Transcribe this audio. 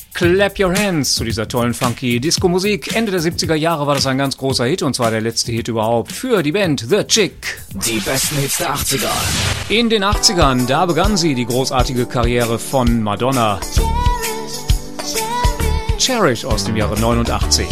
Clap Your Hands zu dieser tollen funky Disco-Musik. Ende der 70er Jahre war das ein ganz großer Hit und zwar der letzte Hit überhaupt für die Band The Chick. Die besten Hits der 80er. In den 80ern, da begann sie die großartige Karriere von Madonna. Cherish aus dem Jahre 89.